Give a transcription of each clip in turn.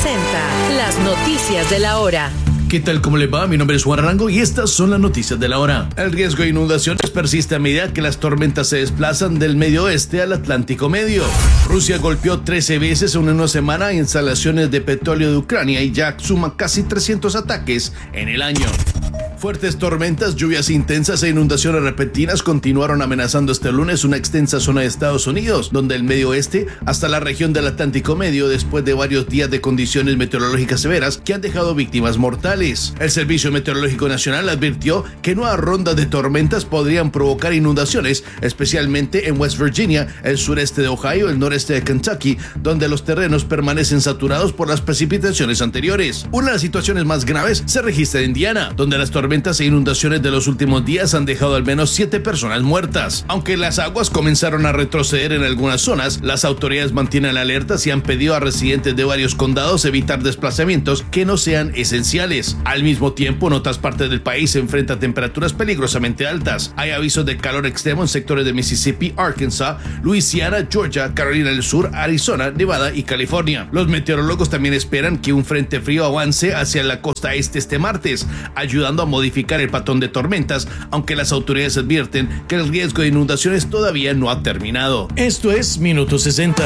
presenta las noticias de la hora. ¿Qué tal? ¿Cómo le va? Mi nombre es Juan Arango y estas son las noticias de la hora. El riesgo de inundaciones persiste a medida que las tormentas se desplazan del medio oeste al Atlántico Medio. Rusia golpeó 13 veces en una semana instalaciones de petróleo de Ucrania y ya suma casi 300 ataques en el año. Fuertes tormentas, lluvias intensas e inundaciones repentinas continuaron amenazando este lunes una extensa zona de Estados Unidos, donde el medio oeste hasta la región del Atlántico Medio, después de varios días de condiciones meteorológicas severas que han dejado víctimas mortales. El Servicio Meteorológico Nacional advirtió que nuevas rondas de tormentas podrían provocar inundaciones, especialmente en West Virginia, el sureste de Ohio, el noreste de Kentucky, donde los terrenos permanecen saturados por las precipitaciones anteriores. Una de las situaciones más graves se registra en Indiana, donde las tormentas e inundaciones de los últimos días han dejado al menos 7 personas muertas. Aunque las aguas comenzaron a retroceder en algunas zonas, las autoridades mantienen alertas y han pedido a residentes de varios condados evitar desplazamientos que no sean esenciales. Al mismo tiempo, en otras partes del país se enfrentan temperaturas peligrosamente altas. Hay avisos de calor extremo en sectores de Mississippi, Arkansas, Luisiana, Georgia, Carolina del Sur, Arizona, Nevada y California. Los meteorólogos también esperan que un frente frío avance hacia la costa este martes, ayudando a modificar el patrón de tormentas, aunque las autoridades advierten que el riesgo de inundaciones todavía no ha terminado. Esto es Minuto 60.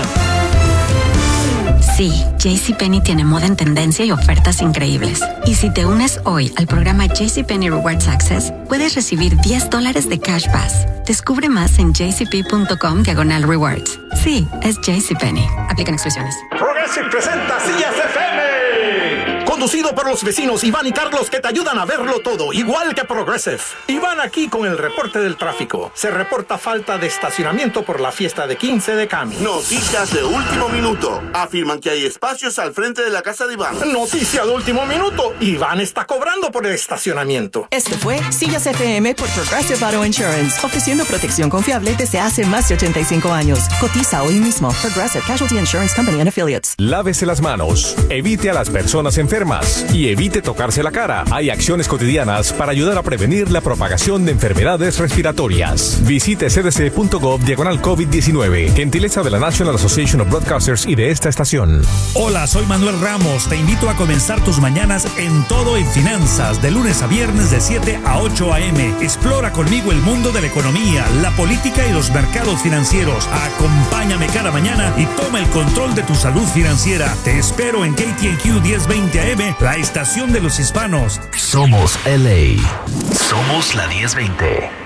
Sí, JCPenney tiene moda en tendencia y ofertas increíbles. Y si te unes hoy al programa JCPenney Rewards Access, puedes recibir $10 de Cash Pass. Descubre más en jcp.com/rewards. Sí, es JCPenney. Aplican exclusiones. Progressive presenta Sillas FM. Conducido por los vecinos Iván y Carlos, que te ayudan a verlo todo, igual que Progressive. Iván aquí con el reporte del tráfico. Se reporta falta de estacionamiento por la fiesta de 15 de Cami. Noticias de último minuto. Afirman que hay espacios al frente de la casa de Iván. Noticia de último minuto. Iván está cobrando por el estacionamiento. Este fue Sillas FM por Progressive Auto Insurance, ofreciendo protección confiable desde hace más de 85 años. Cotiza hoy mismo. Progressive Casualty Insurance Company and Affiliates. Lávese las manos, evite a las personas enfermas y evite tocarse la cara. Hay acciones cotidianas para ayudar a prevenir la propagación de enfermedades respiratorias. Visite cdc.gov/COVID-19. Gentileza de la National Association of Broadcasters y de esta estación. Hola, soy Manuel Ramos. Te invito a comenzar tus mañanas en Todo en Finanzas, de lunes a viernes de 7 a 8 a.m. Explora conmigo el mundo de la economía, la política y los mercados financieros. Acompáñame cada mañana y toma el control de tu salud financiera. Te espero en KTNQ 1020 AM, la estación de los hispanos. Somos LA. Somos la 1020.